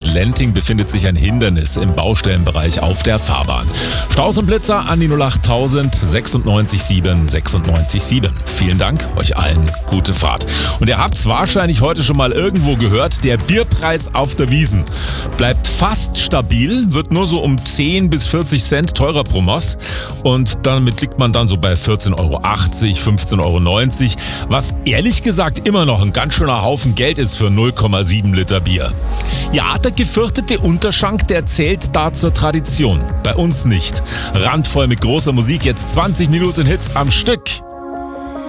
Lenting befindet sich ein Hindernis im Baustellenbereich auf der Fahrbahn. Staus und Blitzer an die 08000 96 7 96 7. Vielen Dank, euch allen gute Fahrt. Und ihr habt's wahrscheinlich heute schon mal irgendwo gehört, der Bierpreis auf der Wiesn bleibt fast stabil, wird nur so um 10 bis 40 Cent teurer pro Moss und damit liegt man dann so bei 14,80 Euro, 15,90 Euro, was ehrlich gesagt immer noch ein ganz schöner Haufen Geld ist für 0,7 Liter Bier. Ja, der gefürchtete Unterschank, der zählt da zur Tradition. Bei uns nicht. Randvoll mit großer Musik, jetzt 20 Minuten Hits am Stück.